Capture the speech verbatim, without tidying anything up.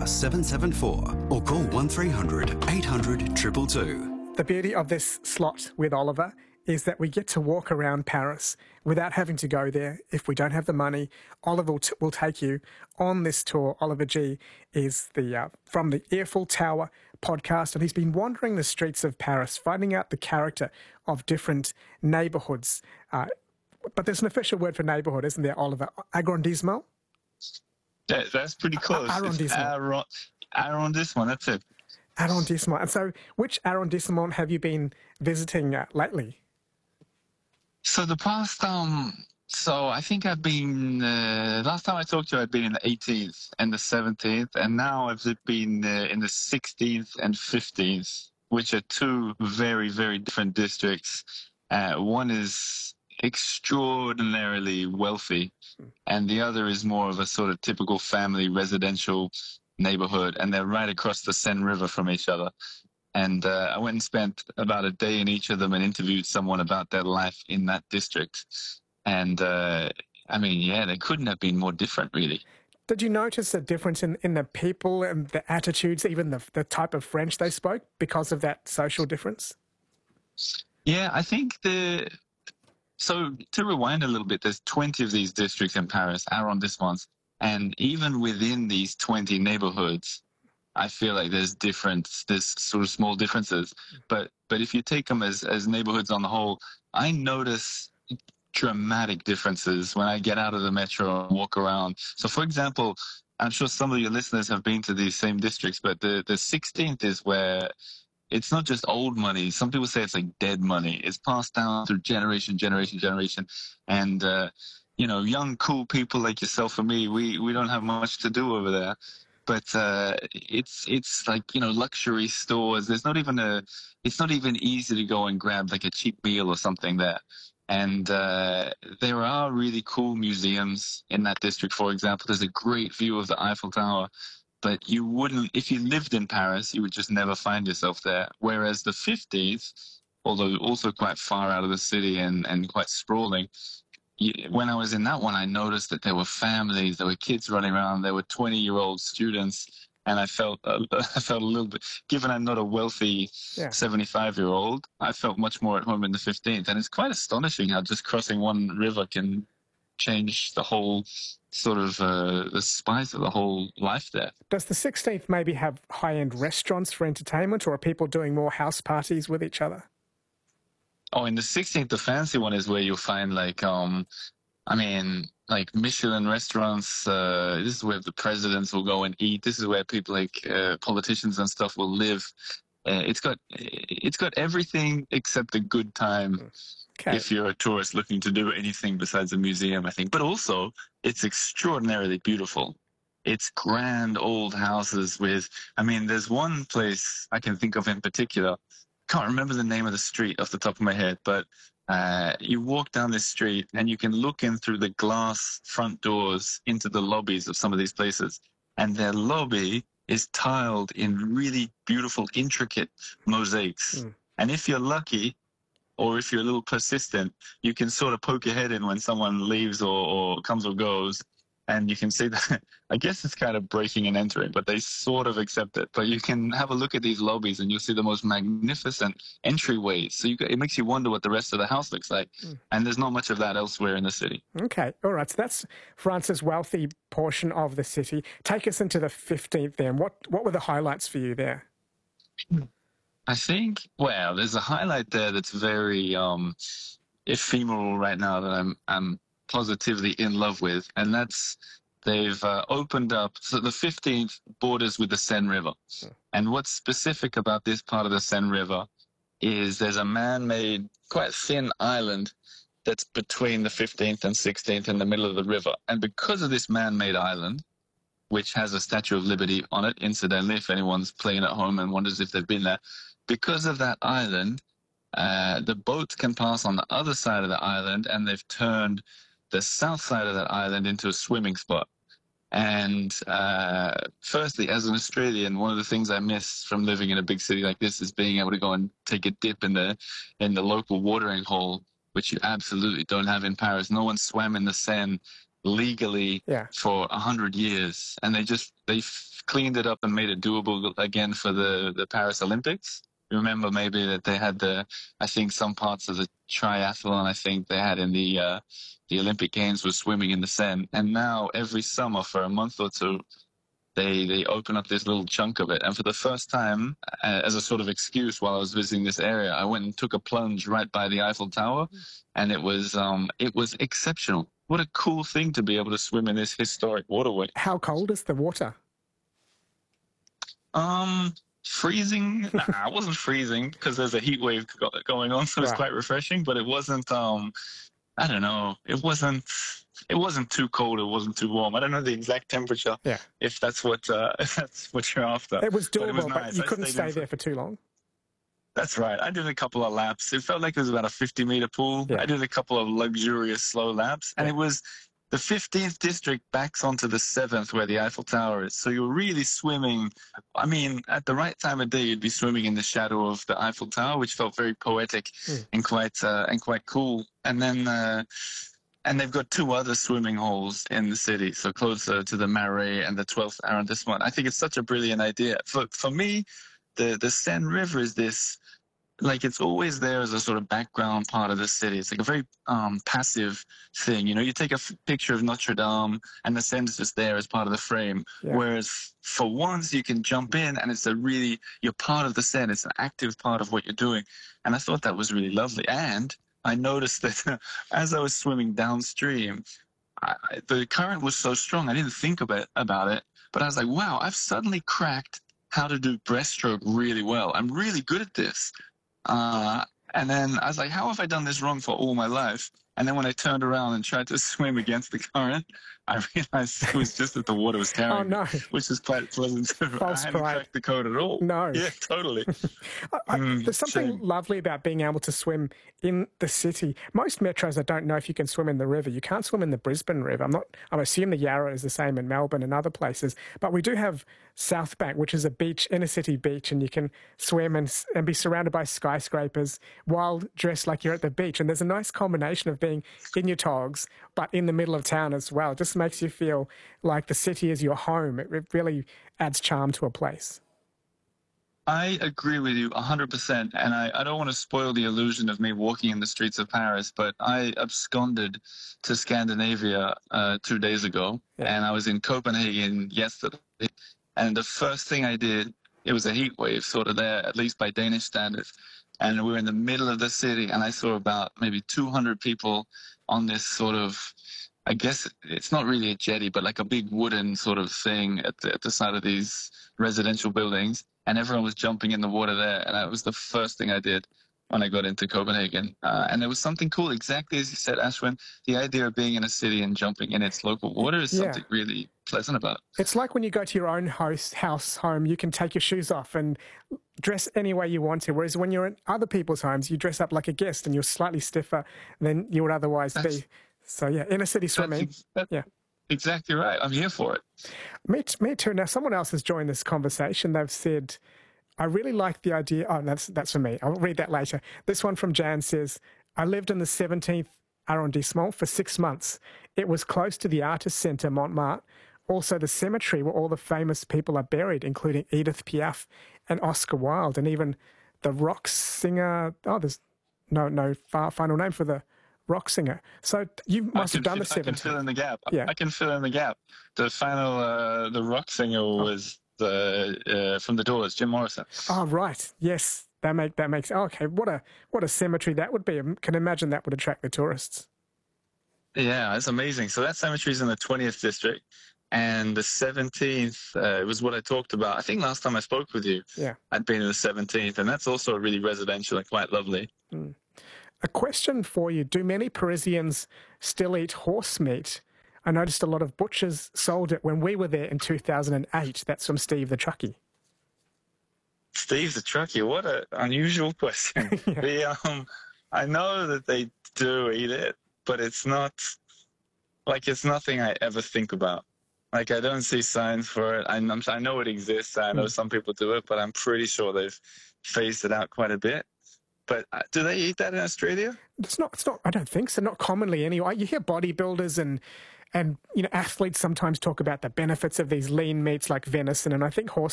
seven seven four or call one three hundred eight hundred two two two. The beauty of this slot with Oliver is that we get to walk around Paris without having to go there. If we don't have the money, Oliver will, t- will take you on this tour. Oliver G is the uh, from the Eiffel Tower podcast, and he's been wandering the streets of Paris, finding out the character of different neighbourhoods. Uh, but there's an official word for neighbourhood, isn't there, Oliver? Arrondissement? That, that's pretty close. Arrondissement. Arro- arrondissement, that's it. Arrondissement. And so which arrondissement have you been visiting uh, lately? So the past, um, so I think I've been, uh, last time I talked to you, I'd been in the eighteenth and the seventeenth, and now I've been uh, in the sixteenth and fifteenth, which are two very, very different districts. Uh, one is extraordinarily wealthy, and the other is more of a sort of typical family residential neighborhood, and they're right across the Seine River from each other. And uh, I went and spent about a day in each of them and interviewed someone about their life in that district. And, uh, I mean, yeah, they couldn't have been more different, really. Did you notice a difference in, in the people and the attitudes, even the, the type of French they spoke, because of that social difference? Yeah, I think the... So to rewind a little bit, there's twenty of these districts in Paris, arrondissements, and even within these twenty neighborhoods, I feel like there's different, there's sort of small differences. But but if you take them as, as neighborhoods on the whole, I notice dramatic differences when I get out of the metro and walk around. So, for example, I'm sure some of your listeners have been to these same districts, but the, the sixteenth is where it's not just old money. Some people say it's like dead money. It's passed down through generation, generation, generation. And, uh, you know, young, cool people like yourself and me, we, we don't have much to do over there. But uh, it's it's like, you know, luxury stores. There's not even a, it's not even easy to go and grab like a cheap meal or something there. And uh, there are really cool museums in that district. For example, there's a great view of the Eiffel Tower, but you wouldn't, if you lived in Paris, you would just never find yourself there. Whereas the fifties, although also quite far out of the city and, and quite sprawling, when I was in that one, I noticed that there were families, there were kids running around, there were twenty-year-old students, and I felt uh, I felt a little bit, given I'm not a wealthy seventy-five-year-old, I felt much more at home in the fifteenth. And it's quite astonishing how just crossing one river can change the whole sort of uh, the spice of the whole life there. Does the sixteenth maybe have high-end restaurants for entertainment, or are people doing more house parties with each other? Oh, in the sixteenth, the fancy one is where you'll find like, um, I mean, like Michelin restaurants. Uh, this is where the presidents will go and eat. This is where people like uh, politicians and stuff will live. Uh, it's got it's got everything except a good time. Okay. If you're a tourist looking to do anything besides a museum, I think. But also, it's extraordinarily beautiful. It's grand old houses with, I mean, there's one place I can think of in particular. Can't remember the name of the street off the top of my head, but uh, you walk down this street and you can look in through the glass front doors into the lobbies of some of these places. And their lobby is tiled in really beautiful, intricate mosaics. Mm. And if you're lucky, or if you're a little persistent, you can sort of poke your head in when someone leaves or, or comes or goes, and you can see that, I guess it's kind of breaking and entering, but they sort of accept it. But you can have a look at these lobbies and you'll see the most magnificent entryways. So you, it makes you wonder what the rest of the house looks like. Mm. And there's not much of that elsewhere in the city. Okay, all right. So that's France's wealthy portion of the city. Take us into the fifteenth then. What, what were the highlights for you there? I think, well, there's a highlight there that's very um, ephemeral right now that I'm I'm positively in love with, and that's they've uh, opened up. So the fifteenth borders with the Seine River, yeah. And what's specific about this part of the Seine River is there's a man-made, quite thin island that's between the fifteenth and sixteenth in the middle of the river, and because of this man-made island, which has a Statue of Liberty on it, incidentally, if anyone's playing at home and wonders if they've been there. Because of that island, uh, the boats can pass on the other side of the island, and they've turned the south side of that island into a swimming spot. And uh, firstly, as an Australian, one of the things I miss from living in a big city like this is being able to go and take a dip in the in the local watering hole, which you absolutely don't have in Paris. No one swam in the Seine legally Yeah. for a hundred years, and they just they f- cleaned it up and made it doable again for the the Paris Olympics. Remember maybe that they had the, I think some parts of the triathlon I think they had in the uh, the Olympic Games was swimming in the Seine, and now every summer for a month or two they they open up this little chunk of it, and for the first time, uh, as a sort of excuse while I was visiting this area, I went and took a plunge right by the Eiffel Tower, and it was um it was exceptional. What a cool thing to be able to swim in this historic waterway. How cold is the water? Um, freezing? Nah, it wasn't freezing because there's a heat wave go- going on, so it's Right. quite refreshing. But it wasn't. Um, I don't know. It wasn't. It wasn't too cold. It wasn't too warm. I don't know the exact temperature. Yeah. If that's what uh, if that's what you're after. It was But doable, it was but nice. you I couldn't stayed stay in for- there for too long. That's right. I did a couple of laps. It felt like it was about a fifty meter pool. Yeah. I did a couple of luxurious slow laps, and Yeah. it was the fifteenth district backs onto the seventh where the Eiffel Tower is. So you're really swimming. I mean, at the right time of day, you'd be swimming in the shadow of the Eiffel Tower, which felt very poetic Mm. and quite uh, and quite cool. And then. Uh, And they've got two other swimming holes in the city, so closer to the Marais and the twelfth arrondissement. I think it's such a brilliant idea. For for me, the, the Seine River is this, like it's always there as a sort of background part of the city. It's like a very um, passive thing. You know, you take a f- picture of Notre Dame and the Seine's just there as part of the frame. Yeah. Whereas for once you can jump in and it's a really, you're part of the Seine. It's an active part of what you're doing. And I thought that was really lovely. And I noticed that as I was swimming downstream, I, the current was so strong, I didn't think about, about it, but I was like, wow, I've suddenly cracked how to do breaststroke really well. I'm really good at this. Uh, and then I was like, how have I done this wrong for all my life? And then when I turned around and tried to swim against the current, I realized it was just that the water was carrying Oh, no. me, which is quite pleasant. False I hadn't pride. cracked the code at all. No. Yeah, totally. I, I, Mm, there's something shame. lovely about being able to swim in the city. Most metros, I don't know if you can swim in the river. You can't swim in the Brisbane River. I'm not. I assume the Yarra is the same in Melbourne and other places. But we do have South Bank, which is a beach, inner city beach, and you can swim and s- and be surrounded by skyscrapers while dressed like you're at the beach. And there's a nice combination of being in your togs, but in the middle of town as well. It just makes you feel like the city is your home. It, it really adds charm to a place. I agree with you one hundred percent. And I, I don't want to spoil the illusion of me walking in the streets of Paris, but I absconded to Scandinavia uh, two days ago. Yeah. And I was in Copenhagen yesterday. And the first thing I did, it was a heat wave sort of there, at least by Danish standards. And we were in the middle of the city, and I saw about maybe two hundred people on this sort of, I guess it's not really a jetty, but like a big wooden sort of thing at the, at the side of these residential buildings. And everyone was jumping in the water there. And that was the first thing I did when I got into Copenhagen. Uh, and there was something cool, exactly as you said, Ashwin. The idea of being in a city and jumping in its local water is Yeah. something really pleasant about it. It's like when you go to your own house, house, home, you can take your shoes off and dress any way you want to. Whereas when you're in other people's homes, you dress up like a guest and you're slightly stiffer than you would otherwise That's- be. So yeah, inner city swimming. That's, ex- that's Yeah. exactly right. I'm here for it. Me, t- me too. Now, someone else has joined this conversation. They've said, I really like the idea. Oh, that's, that's for me. I'll read that later. This one from Jan says, I lived in the seventeenth arrondissement for six months. It was close to the Artist Centre, Montmartre. Also, the cemetery where all the famous people are buried, including Edith Piaf and Oscar Wilde, and even the rock singer. Oh, there's no no fa- final name for the rock singer. So you I must have can done the fi- I can seventeenth. fill in the gap. Yeah. I can fill in the gap. The final, uh, the rock singer was the uh, from the Doors, Jim Morrison. Oh, right. Yes, that make that makes. Okay, what a what a cemetery that would be. I can imagine that would attract the tourists. Yeah, it's amazing. So that cemetery is in the twentieth district, and the seventeenth uh, was what I talked about. I think last time I spoke with you, Yeah. I'd been in the seventeenth, and that's also really residential and quite lovely. A question for you: do many Parisians still eat horse meat? I noticed a lot of butchers sold it when we were there in two thousand eight. That's from Steve the Truckie. Steve the Truckie, what an unusual question. Yeah. The, um, I know that they do eat it, but it's not, like, it's nothing I ever think about. Like, I don't see signs for it. I, I'm, I know it exists. I know Hmm. some people do it, but I'm pretty sure they've phased it out quite a bit. But uh, do they eat that in Australia? It's not. It's not. I don't think so. Not commonly anyway. You hear bodybuilders and and, you know, athletes sometimes talk about the benefits of these lean meats like venison, and I think horse